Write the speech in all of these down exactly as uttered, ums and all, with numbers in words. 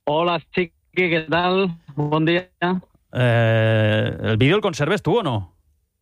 Hola, Chiqui, ¿qué tal? Bon dia. Eh, ¿El vídeo el conserves tú o no?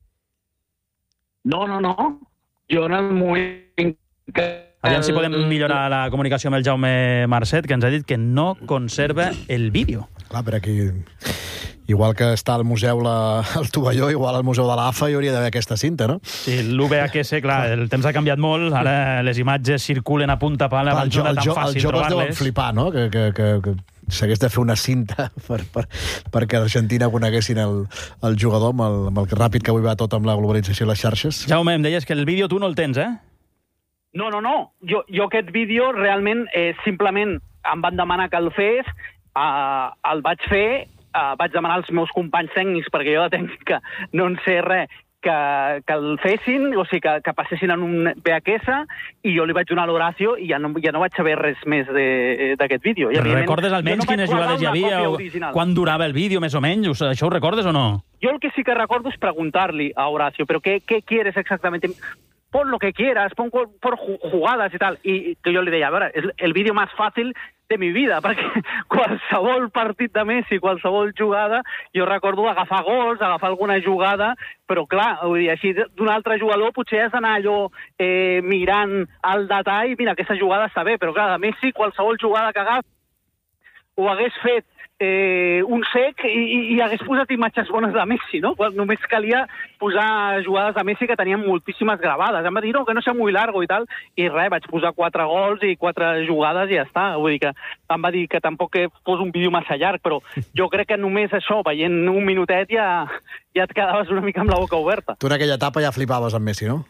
No, no, no. Jo en el moment que... Aviam si podem millorar la comunicació amb el Jaume Marcet, que ens ha dit que no conserva el vídeo. Clar, però aquí... Igual que està al museu la, el Tovalló, igual al museu de l'A F A hi hauria d'haver aquesta cinta, no? Sí, l'U V H S, clar, el temps ha canviat molt, ara les imatges circulen a punta pala, abans no era tan fàcil trobar-les. Els joves deuen flipar, no?, que, que, que, que s'hagués de fer una cinta per, per, perquè Argentina coneguessin el, el jugador amb el, amb el ràpid que avui va tot amb la globalització i les xarxes. Jaume, em deies que el vídeo tu no el tens, eh? No, no, no. Jo, jo aquest vídeo realment eh, simplement em van demanar que el fes, eh, el vaig fer, eh, vaig demanar als meus companys tècnics, perquè jo de tècnica no en sé res, que, que el fessin, o sigui, que, que passessin en un V H S, i jo li vaig donar l'Horacio i ja no, ja no vaig saber res més d'aquest vídeo. I, recordes almenys no quines jugades hi havia, o quan durava el vídeo, més o menys? Això ho recordes o no? Jo el que sí que recordo és preguntar-li a Horacio, però què, què quieres exactamente? Pon lo que quieras, pon por jugadas y tal. I que jo li deia, a veure, és el vídeo més fàcil de mi vida, perquè qualsevol partit de Messi, qualsevol jugada, jo recordo agafar gols, agafar alguna jugada, però clar, vull dir, així d'un altre jugador potser has d'anar allò eh, mirant al detall, mira, aquesta jugada està bé, però clar, de Messi qualsevol jugada que agafa ho hagués fet eh, un sec i, i hagués posat imatges bones de Messi, no? Només calia posar jugades de Messi que tenien moltíssimes gravades. Em va dir, no, que no sea muy largo i tal, i res, vaig posar quatre gols i quatre jugades i ja està. Vull dir que em va dir que tampoc que fos un vídeo massa llarg, però jo crec que només això, veient un minutet, ja, ja et quedaves una mica amb la boca oberta. Tu en aquella etapa ja flipaves amb Messi, no?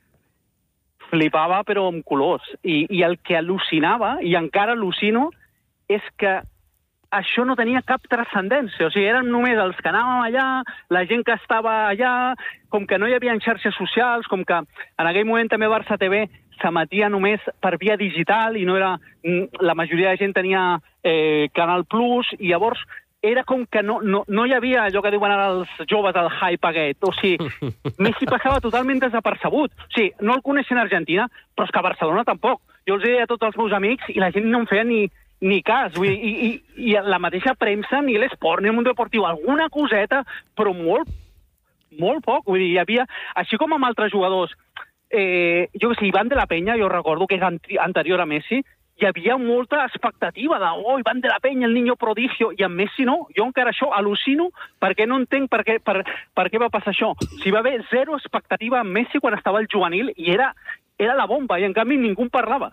Flipava, però amb colors. I, i el que al·lucinava, i encara al·lucino, és que això no tenia cap transcendència. O sigui, eren només els que anàvem allà, la gent que estava allà, com que no hi havia xarxes socials, com que en aquell moment també Barça T V s'emetia només per via digital i no era... La majoria de gent tenia eh, Canal Plus, i llavors era com que no, no, no hi havia allò que diuen ara els joves, el hype aquest. O sigui, Messi passava totalment desapercebut. O sigui, no el coneixen a Argentina, però és que a Barcelona tampoc. Jo els deia a tots els meus amics i la gent no em feia ni... ni cas, vull dir, i, i, i la mateixa premsa, ni l'esport, ni el món deportiu, alguna coseta, però molt, molt poc. Vull dir, hi havia, així com amb altres jugadors, eh, jo que sé, Iván de la Peña, jo recordo que és anterior a Messi, hi havia molta expectativa de, oh, Iván de la Peña, el niño prodigio, i amb Messi no. Jo encara això al·lucino perquè no entenc per què, per, per què va passar això. O sigui, va haver zero expectativa amb Messi quan estava al juvenil i era, era la bomba, i en canvi ningú en parlava.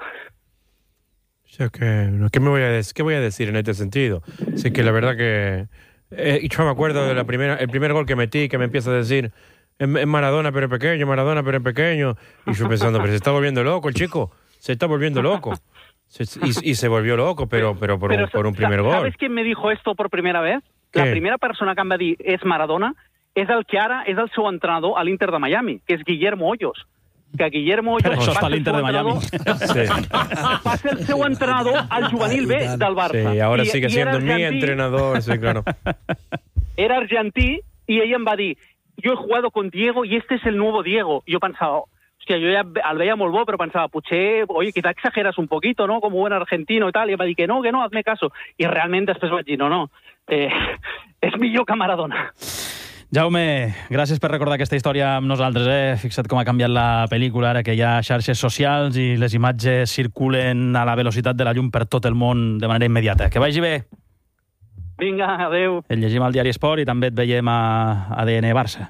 O que, ¿qué, me voy a ¿Qué voy a decir en este sentido? Así que la verdad que... Eh, yo me acuerdo de la primera, el primer gol que metí, que me empieza a decir, es Maradona pero pequeño, Maradona pero pequeño. Y yo pensando, pero se está volviendo loco el chico, se está volviendo loco. Se, y, y se volvió loco, pero, pero, por, pero un, por un primer gol. ¿Sabes quién me dijo esto por primera vez? ¿Qué? La primera persona que em va dir és Maradona és el que ara és el seu entrenador a l'Inter de Miami, que és Guillermo Hoyos. Que Guillermo Hoyos això està a l'Inter de Miami. Sí. Va ser el seu entrenador al juvenil B del Barça. Sí, ahora I, sigue siendo mi entrenador, sí, claro. Era argentí y ella em va dir, yo he jugado con Diego y este es el nuevo Diego. I jo pensava, hòstia, jo ja el veia molt bo, però pensava, potser, oye, quizá exageras un poquito, ¿no? Como buen argentino y tal. I em va dir que no, que no, hazme caso. I realment després vaig dir, no, no, eh, és millor que Maradona. Jaume, gràcies per recordar aquesta història amb nosaltres. Eh? Fixa't com ha canviat la pel·lícula ara que hi ha xarxes socials i les imatges circulen a la velocitat de la llum per tot el món de manera immediata. Que vagi bé. Vinga, adeu. Et llegim al Diari Esport i també et veiem a A D N Barça.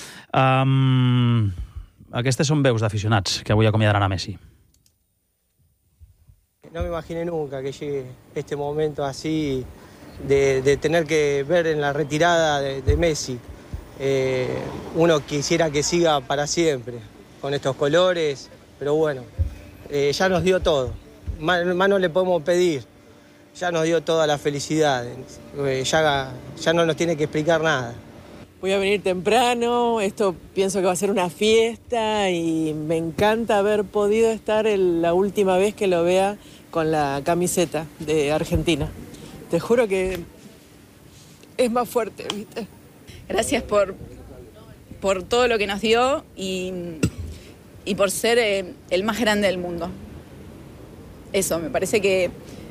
Um, aquestes són veus d'aficionats que avui acomiadaran a Messi. No me imaginé nunca que llegue este momento así de, de tener que ver en la retirada de, de Messi. Eh, uno quisiera que siga para siempre con estos colores, pero bueno, eh, ya nos dio todo, más, más no le podemos pedir, ya nos dio toda la felicidad, eh, ya, ya no nos tiene que explicar nada. Voy a venir temprano, esto pienso que va a ser una fiesta y me encanta haber podido estar el, la última vez que lo vea con la camiseta de Argentina. Te juro que es más fuerte, ¿viste? Gracias por, por todo lo que nos dio y, y por ser eh, el más grande del mundo. Eso, me parece que